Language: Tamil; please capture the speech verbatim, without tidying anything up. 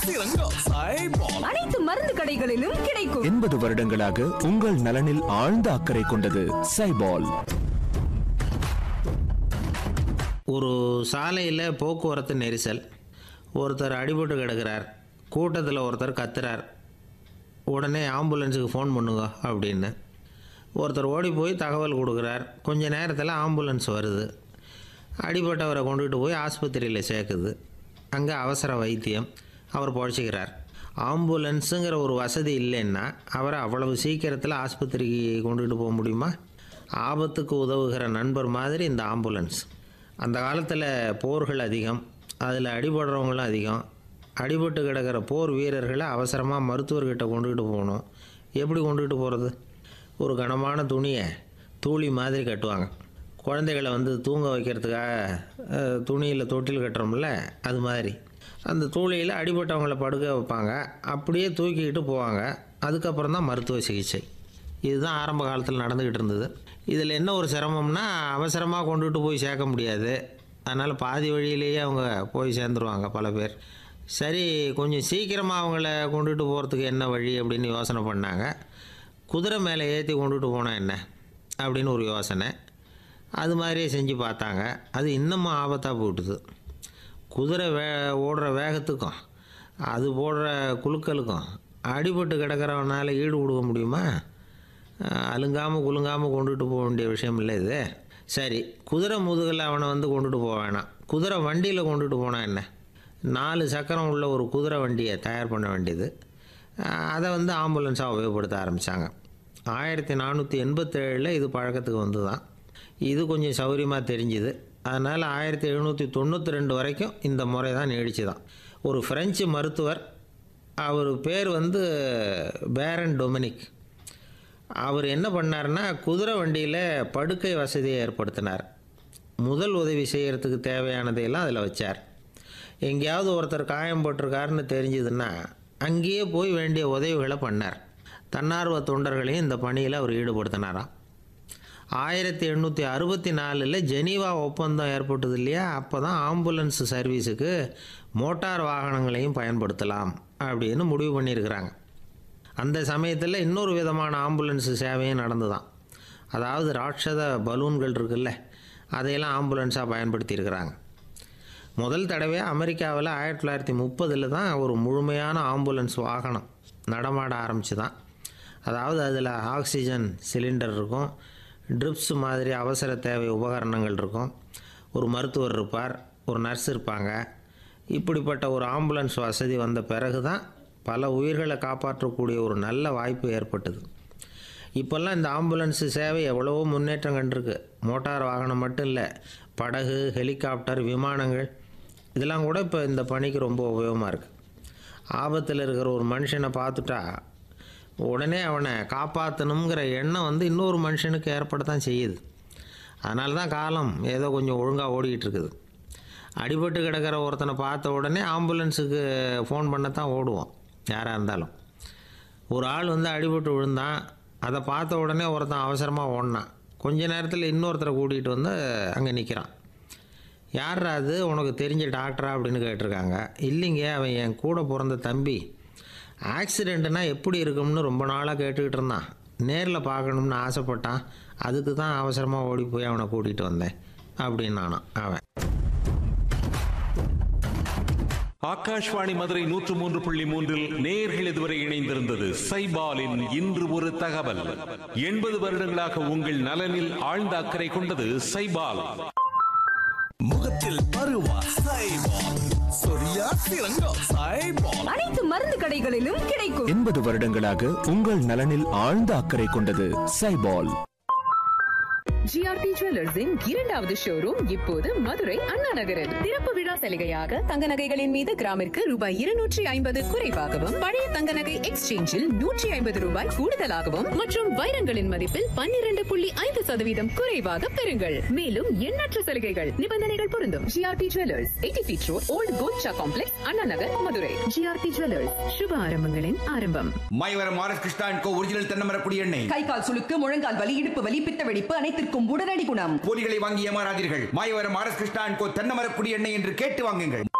அனைத்து மருந்து கடைகளிலும் கிடைக்கும். எண்பது வருடங்களாக உங்கள் நலனில் ஆழ்ந்த அக்கறை கொண்டது சைபால். ஒரு சாலையில் போக்குவரத்து நெரிசல், ஒருத்தர் அடிபட்டு கிடக்கிறார், கூட்டத்தில் ஒருத்தர் கத்துறார், உடனே ஆம்புலன்ஸுக்கு ஃபோன் பண்ணுங்க அப்படின்னு ஒருத்தர் ஓடி போய் தகவல் கொடுக்குறார். கொஞ்ச நேரத்தில் ஆம்புலன்ஸ் வருது, அடிபட்டவரை கொண்டுகிட்டு போய் ஆஸ்பத்திரியில் சேர்க்குது. அங்கே அவசர வைத்தியம், அவர் பொழைச்சிக்கிறார். ஆம்புலன்ஸுங்கிற ஒரு வசதி இல்லைன்னா அவரை அவ்வளவு சீக்கிரத்தில் ஆஸ்பத்திரிக்கு கொண்டுகிட்டு போக முடியுமா? ஆபத்துக்கு உதவுகிற நண்பர் மாதிரி இந்த ஆம்புலன்ஸ். அந்த காலத்தில் போர்கள் அதிகம், அதில் அடிபடுறவங்களும் அதிகம். அடிபட்டு கிடக்கிற போர் வீரர்களை அவசரமாக மருத்துவர்கிட்ட கொண்டுக்கிட்டு போகணும். எப்படி கொண்டுக்கிட்டு போகிறது? ஒரு கனமான துணியை தூளி மாதிரி கட்டுவாங்க. குழந்தைகளை வந்து தூங்க வைக்கிறதுக்காக துணியில் தொட்டில் கட்டுறோம்ல, அது மாதிரி அந்த தூளியில் அடிபட்டவங்களை படுக்க வைப்பாங்க. அப்படியே தூக்கிக்கிட்டு போவாங்க. அதுக்கப்புறம் தான் மருத்துவ சிகிச்சை. இதுதான் ஆரம்ப காலத்தில் நடந்துக்கிட்டு இருந்தது. இதில் என்ன ஒரு சிரமம்னா, அவசரமாக கொண்டுகிட்டு போய் சேர்க்க முடியாது. அதனால் பாதி வழியிலேயே அவங்க போய் சேர்ந்துருவாங்க பல பேர். சரி, கொஞ்சம் சீக்கிரமாக அவங்கள கொண்டுகிட்டு போகிறதுக்கு என்ன வழி அப்படின்னு யோசனை பண்ணாங்க. குதிரை மேலே ஏற்றி கொண்டுகிட்டு போனால் என்ன அப்படின்னு ஒரு யோசனை. அது மாதிரியே செஞ்சு பார்த்தாங்க. அது இன்னமும் ஆபத்தாக போட்டுது. குதிரை வே ஓடுற வேகத்துக்கும் அது போடுற குலுக்கலுக்கும் அடிபட்டு கிடக்கிறவனால் ஈடு கொடுக்க முடியுமா? அலுங்காமல் குலுங்காமல் கொண்டுகிட்டு போக வேண்டிய விஷயம் இல்லை இது. சரி, குதிரை முதுகில் அவனை வந்து கொண்டுட்டு போக வேணாம், குதிரை வண்டியில் கொண்டுட்டு போனால் என்ன? நாலு சக்கரம் உள்ள ஒரு குதிரை வண்டியை தயார் பண்ண வேண்டியது. அதை வந்து ஆம்புலன்ஸாக உபயோகப்படுத்த ஆரம்பித்தாங்க. ஆயிரத்தி நானூற்றி எண்பத்தேழில் இது பழக்கத்துக்கு வந்து தான். இது கொஞ்சம் சௌகரியமாக தெரிஞ்சுது. அதனால் ஆயிரத்தி எழுநூற்றி தொண்ணூற்றி ரெண்டு வரைக்கும் இந்த முறை தான் நீடிச்சு தான். ஒரு ஃப்ரெஞ்சு மருத்துவர், அவர் பேர் வந்து பேரன் டொமினிக். அவர் என்ன பண்ணார்னா, குதிரை வண்டியில் படுக்கை வசதியை ஏற்படுத்தினார். முதல் உதவி செய்கிறதுக்கு தேவையானதையெல்லாம் அதில் வச்சார். எங்கேயாவது ஒருத்தர் காயம் போட்டிருக்காருன்னு தெரிஞ்சதுன்னா அங்கேயே போய் வேண்டிய உதவிகளை பண்ணார். தன்னார்வ தொண்டர்களையும் இந்த பணியில் அவர் ஈடுபடுத்தினாராம். ஆயிரத்தி எண்ணூற்றி அறுபத்தி நாலில் ஜெனீவா ஒப்பந்தம் ஏற்பட்டது இல்லையா? அப்போ தான் ஆம்புலன்ஸ் சர்வீஸுக்கு மோட்டார் வாகனங்களையும் பயன்படுத்தலாம் அப்படின்னு முடிவு பண்ணியிருக்கிறாங்க. அந்த சமயத்தில் இன்னொரு விதமான ஆம்புலன்ஸ் சேவையும் நடந்து தான். அதாவது ராட்சத பலூன்கள் இருக்குல்ல, அதையெல்லாம் ஆம்புலன்ஸாக பயன்படுத்தியிருக்கிறாங்க. முதல் தடவையாக அமெரிக்காவில் ஆயிரத்தி தொள்ளாயிரத்தி முப்பதில் தான் ஒரு முழுமையான ஆம்புலன்ஸ் வாகனம் நடமாட ஆரம்பிச்சு தான். அதாவது அதில் ஆக்சிஜன் சிலிண்டர் இருக்கும், ட்ரிப்ஸ் மாதிரி அவசர தேவை உபகரணங்கள் இருக்கும், ஒரு மருத்துவர் இருப்பார், ஒரு நர்ஸ் இருப்பாங்க. இப்படிப்பட்ட ஒரு ஆம்புலன்ஸ் வசதி வந்த பிறகு தான் பல உயிர்களை காப்பாற்றக்கூடிய ஒரு நல்ல வாய்ப்பு ஏற்பட்டது. இப்போல்லாம் இந்த ஆம்புலன்ஸ் சேவை எவ்வளவோ முன்னேற்றம் கண்டிருக்கு. மோட்டார் வாகனம் மட்டும் இல்லை, படகு, ஹெலிகாப்டர், விமானங்கள் இதெல்லாம் கூட இப்போ இந்த பணிக்கு ரொம்ப உபயோகமாக இருக்குது. ஆபத்தில் இருக்கிற ஒரு மனுஷனை பார்த்துட்டா உடனே அவனை காப்பாற்றணுங்கிற எண்ணம் வந்து இன்னொரு மனுஷனுக்கு ஏற்படத்தான் செய்யுது. அதனால தான் காலம் ஏதோ கொஞ்சம் ஒழுங்காக ஓடிக்கிட்டு இருக்குது. அடிபட்டு கிடக்கிற ஒருத்தனை பார்த்த உடனே ஆம்புலன்ஸுக்கு ஃபோன் பண்ணத்தான் ஓடுவோம் யாராக இருந்தாலும். ஒரு ஆள் வந்து அடிபட்டு விழுந்தான், அதை பார்த்த உடனே ஒருத்தன் அவசரமாக ஓடினான். கொஞ்ச நேரத்தில் இன்னொருத்தரை கூட்டிகிட்டு வந்து அங்கே நிற்கிறான். யாரா அது, உனக்கு தெரிஞ்ச டாக்டரா அப்படின்னு கேட்டிருக்காங்க. இல்லைங்க, அவன் என் கூட பிறந்த தம்பி. ஆக்சிடெண்ட்டுனா எப்படி இருக்கும்னு ரொம்ப நாளாக கேட்டுக்கிட்டு இருந்தான், நேரில் பார்க்கணும்னு ஆசைப்பட்டான், அதுக்கு தான் அவசரமாக ஓடி போய் அவனை கூட்டிகிட்டு வந்தேன் அப்படின்னு நானான் அவன். ஆகாஷ்வாணி மதுரை நூற்று மூன்று புள்ளி மூன்றில் நேயர்கள் இதுவரை இணைந்திருந்தது சைபாலின் இன்று ஒரு தகவல். எண்பது வருடங்களாக உங்கள் நலனில் ஆழ்ந்த அக்கறை கொண்டது சைபால். முகத்தில் பருவா சைபால், சொரியா சிறங்கா சைபால். அனைத்து மருந்து கடைகளிலும் கிடைக்கும். எண்பது வருடங்களாக உங்கள் நலனில் ஆழ்ந்த அக்கறை கொண்டது சைபால். ஜிஆர்டி ஜுவல்லர்ஸின் இரண்டாவது ஷோரூம் இப்போது மதுரை அண்ணா நகரில். திறப்பு விழா சலுகையாக தங்க நகைகளின் மீது கிராமிற்கு ரூபாய் இருநூற்றி ஐம்பது குறைவாகவும், பழைய தங்க நகை எக்ஸ்சேஞ்சில் நூற்றி ஐம்பது ரூபாய் கூடுதலாகவும் மற்றும் வைரங்களின் மதிப்பில் பன்னிரண்டு புள்ளி ஐந்து சதவீதம் குறைவாக பெறுங்கள். மேலும் எண்ணற்ற சலுகைகள், நிபந்தனைகள் பொருந்தும். GRT jewellers, eighty feet road, volt Golcha complex, Anna Nagar, Madurai. GRT jewellers, சுப ஆரம்பங்களின் ஆரம்பம். Mayavaram R S Krishna and go original Thennamarakudi எண்ணெய். கை கால் சுளுக்கு, முழங்கால் வலி, இடுப்பு வலி, பித்த வெடிப்பு அனைத்திற்கும் உடனடி குணம். போலிகளை வாங்கி ஏமாறாதீர்கள். Mayavaram R S Krishna and கோ தென்னமரக்குடி எண்ணெய் என்று கேட்டு வாங்குங்கள்.